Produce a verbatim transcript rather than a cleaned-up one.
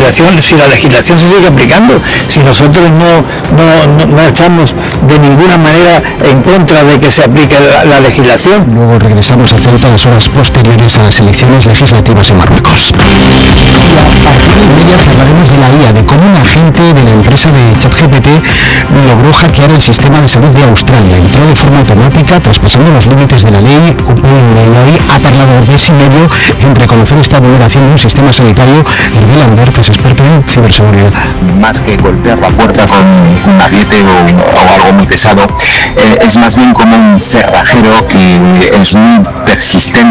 legislación, si la legislación se sigue aplicando, si nosotros no, no, no, no estamos de ninguna manera en contra de que se aplique la, la legislación. Luego regresamos a Ceuta a las horas posteriores a las elecciones legislativas en Marruecos. Y a partir de ella hablaremos de la I A, de cómo un agente de la empresa de ChatGPT logró hackear el sistema de salud de Australia. Entró de forma automática, traspasando los límites de la ley. OpenAI ha tardado un mes y medio en reconocer esta vulneración de un sistema sanitario. Miguel Ander, que es experto en ciberseguridad. Más que golpear la puerta con un ariete o, o algo muy pesado, eh, es más bien como un cerrajero que es muy persistente.